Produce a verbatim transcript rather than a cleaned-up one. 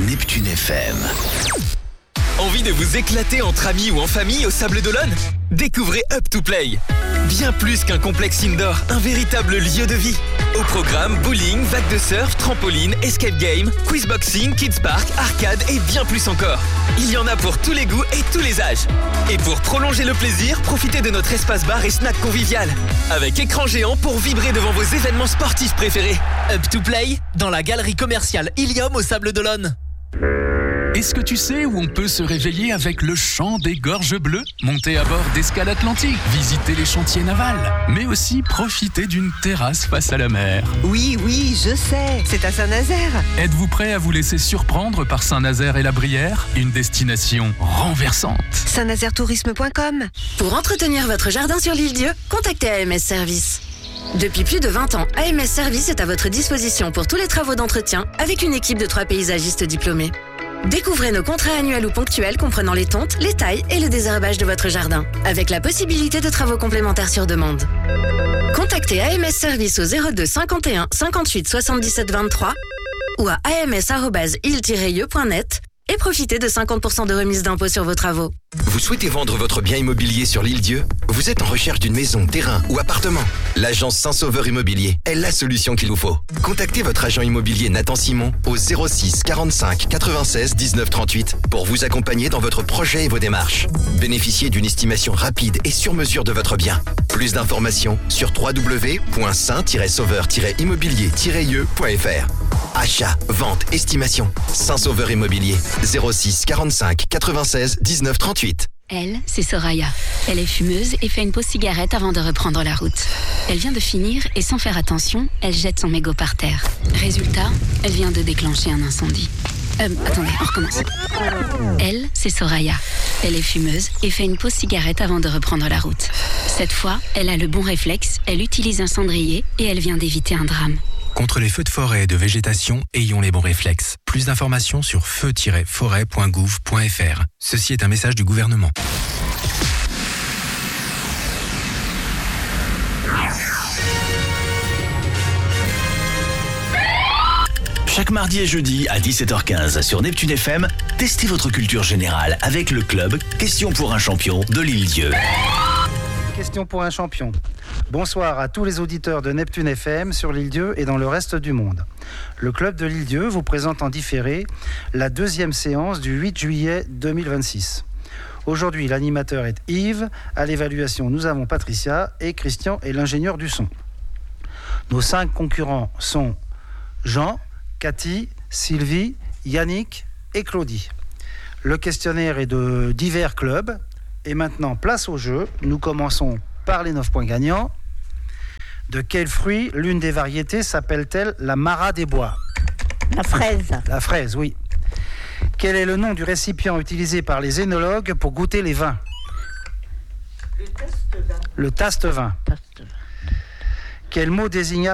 Neptune F M. Envie de vous éclater entre amis ou en famille au Sable d'Olonne ? Découvrez Up to Play. Bien plus qu'un complexe indoor, un véritable lieu de vie. Au programme, bowling, vague de surf, trampoline, escape game, quizboxing, kids park, arcade et bien plus encore. Il y en a pour tous les goûts et tous les âges. Et pour prolonger le plaisir, profitez de notre espace bar et snack convivial. Avec écran géant pour vibrer devant vos événements sportifs préférés. Up to Play, dans la galerie commerciale Ilium au Sable d'Olonne. Est-ce que tu sais où on peut se réveiller avec le chant des gorges bleues, monter à bord d'Escale Atlantique, visiter les chantiers navals, mais aussi profiter d'une terrasse face à la mer? Oui, oui, je sais, c'est à Saint-Nazaire. Êtes-vous prêt à vous laisser surprendre par Saint-Nazaire et la Brière? Une destination renversante. saint nazaire tourisme point com. Pour entretenir votre jardin sur l'île Dieu, contactez A M S Service. Depuis plus de vingt ans, A M S Service est à votre disposition pour tous les travaux d'entretien avec une équipe de trois paysagistes diplômés. Découvrez nos contrats annuels ou ponctuels comprenant les tontes, les tailles et le désherbage de votre jardin, avec la possibilité de travaux complémentaires sur demande. Contactez A M S Service au zéro deux cinquante et un cinquante-huit soixante-dix-sept vingt-trois ou à a m s arobase il tiret i e point net et profitez de cinquante pour cent de remise d'impôt sur vos travaux. Vous souhaitez vendre votre bien immobilier sur l'île Dieu? Vous êtes en recherche d'une maison, terrain ou appartement? L'agence Saint-Sauveur Immobilier est la solution qu'il vous faut. Contactez votre agent immobilier Nathan Simon au zéro six quarante-cinq quatre-vingt-seize dix-neuf trente-huit pour vous accompagner dans votre projet et vos démarches. Bénéficiez d'une estimation rapide et sur mesure de votre bien. Plus d'informations sur w w w point saint tiret sauveur tiret immobilier tiret i e point f r. Achat, vente, estimation. Saint-Sauveur Immobilier, zéro six quarante-cinq quatre-vingt-seize dix-neuf trente-huit. Elle, c'est Soraya. Elle est fumeuse et fait une pause cigarette avant de reprendre la route. Elle vient de finir et sans faire attention, elle jette son mégot par terre. Résultat, elle vient de déclencher un incendie. Euh, attendez, on recommence. Elle, c'est Soraya. Elle est fumeuse et fait une pause cigarette avant de reprendre la route. Cette fois, elle a le bon réflexe, elle utilise un cendrier et elle vient d'éviter un drame. Contre les feux de forêt et de végétation, ayons les bons réflexes. Plus d'informations sur feu tiret forêt point gouv point f r. Ceci est un message du gouvernement. Chaque mardi et jeudi à dix-sept heures quinze sur Neptune F M, testez votre culture générale avec le club Question pour un champion de l'île Dieu. Question pour un champion. Bonsoir à tous les auditeurs de Neptune F M sur l'île Dieu et dans le reste du monde. Le club de l'île Dieu vous présente en différé la deuxième séance du huit juillet deux mille vingt-six. Aujourd'hui, l'animateur est Yves. À l'évaluation, nous avons Patricia et Christian est l'ingénieur du son. Nos cinq concurrents sont Jean, Cathy, Sylvie, Yannick et Claudie. Le questionnaire est de divers clubs. Et maintenant, place au jeu. Nous commençons par les neuf points gagnants. De quel fruit l'une des variétés s'appelle-t-elle la Mara des bois? La fraise. La fraise, oui. Quel est le nom du récipient utilisé par les œnologues pour goûter les vins? Le taste-vin. Le taste-vin. Taste-vin. Quel mot désigna